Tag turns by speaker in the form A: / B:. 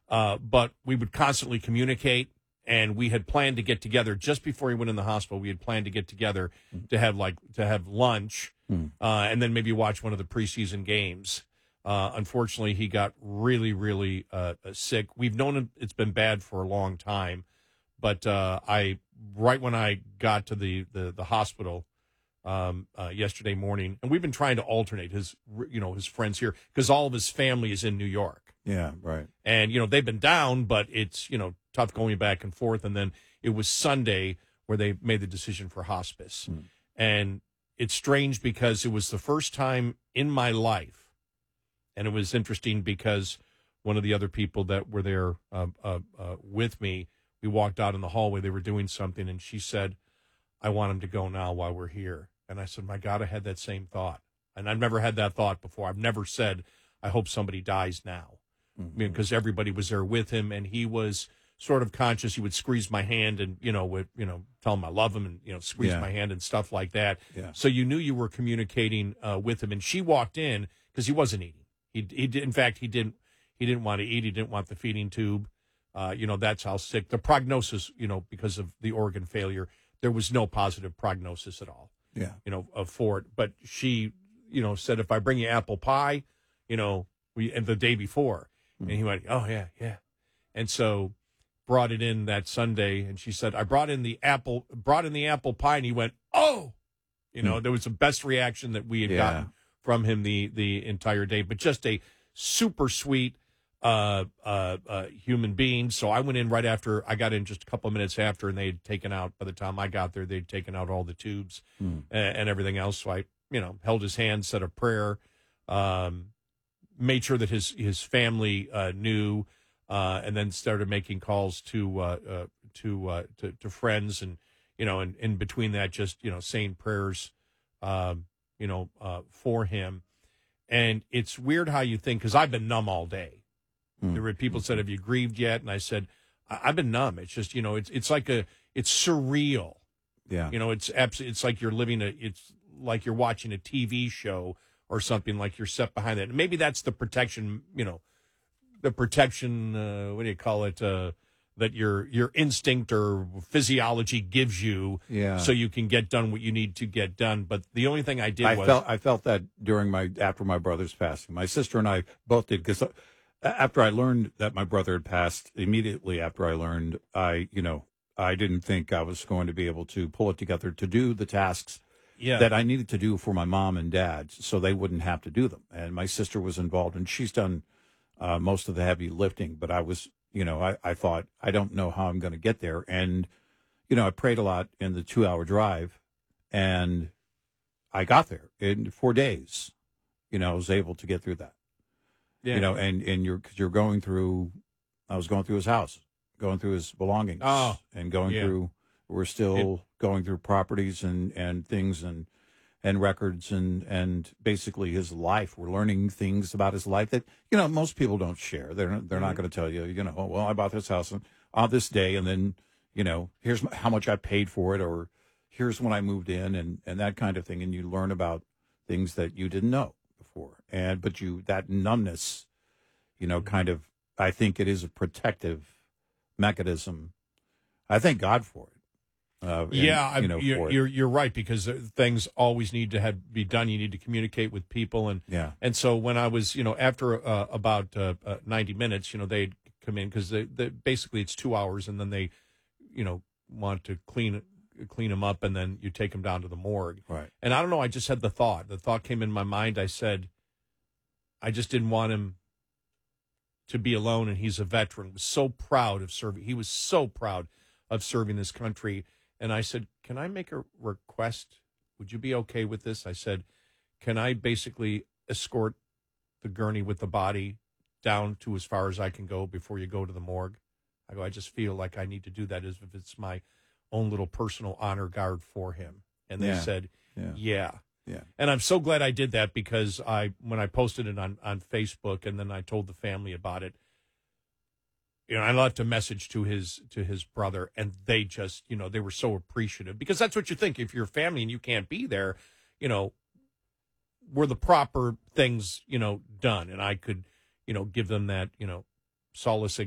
A: but we would constantly communicate. And we had planned to get together just before he went in the hospital. We had planned to get together to have lunch, and then maybe watch one of the preseason games. Unfortunately, he got really, really sick. We've known him; it's been bad for a long time. But right when I got to the hospital yesterday morning, and we've been trying to alternate his friends here because all of his family is in New York.
B: Yeah, right.
A: And, they've been down, but it's, tough going back and forth. And then it was Sunday where they made the decision for hospice. And it's strange because it was the first time in my life. And it was interesting because one of the other people that were there with me, we walked out in the hallway. They were doing something. And she said, I want him to go now while we're here. And I said, my God, I had that same thought. And I've never had that thought before. I've never said, I hope somebody dies now. Because everybody was there with him, and he was sort of conscious. He would squeeze my hand and, tell him I love him and, squeeze my hand and stuff like that. Yeah. So you knew you were communicating with him. And she walked in because he wasn't eating. He did. In fact, he didn't want to eat. He didn't want the feeding tube. That's how sick. The prognosis, because of the organ failure, there was no positive prognosis at all.
B: Yeah.
A: For it. But she, said, if I bring you apple pie, and the day before. And he went, oh, yeah. And so brought it in that Sunday. And she said, I brought in the apple pie. And he went, oh, there was the best reaction that we had gotten from him the entire day. But just a super sweet human being. So I went in right after. I got in just a couple of minutes after, and they had taken out, by the time I got there, they'd taken out all the tubes and everything else. So I, held his hand, said a prayer, made sure that his family knew, and then started making calls to friends, and and in between that, just saying prayers, for him. And it's weird how you think, because I've been numb all day. There were people said, "Have you grieved yet?" And I said, "I've been numb. It's just it's like it's surreal.
B: Yeah,
A: it's like you're it's like you're watching a TV show." Or something, like you're set behind that. And maybe that's the protection, what do you call it, that your instinct or physiology gives you so you can get done what you need to get done. But the only thing I did
B: I felt that after my brother's passing. My sister and I both did, because after I learned that my brother had passed, immediately after I learned, I didn't think I was going to be able to pull it together to do the tasks that I needed to do for my mom and dad, so they wouldn't have to do them. And my sister was involved, and she's done most of the heavy lifting. But I was, I thought, I don't know how I'm going to get there. And, I prayed a lot in the 2-hour drive, and I got there in 4 days. I was able to get through that. Yeah. And because you're going through, I was going through his house, going through his belongings, and going through. We're still going through properties and things and records and basically his life. We're learning things about his life that, most people don't share. They're not going to tell you, well, I bought this house on this day, and then, here's how much I paid for it, or here's when I moved in, and that kind of thing. And you learn about things that you didn't know before. But that numbness, kind of, I think it is a protective mechanism. I thank God for it.
A: You're right, because things always need to be done. You need to communicate with people, and so when I was, after about 90 minutes, they'd come in, because they basically it's 2 hours, and then they, want to clean them up, and then you take them down to the morgue.
B: Right.
A: And I don't know, I just had the thought came in my mind. I said, I just didn't want him to be alone, and he's a veteran. Was so proud of serving. He was so proud of serving this country. And I said, can I make a request? Would you be okay with this? I said, can I basically escort the gurney with the body down to as far as I can go before you go to the morgue? I go, I just feel like I need to do that, as if it's my own little personal honor guard for him. And they said, yeah. And I'm so glad I did that, because when I posted it on Facebook, and then I told the family about it, I left a message to his brother, and they just, they were so appreciative, because that's what you think if you're family and you can't be there, were the proper things, done, and I could, give them that, solace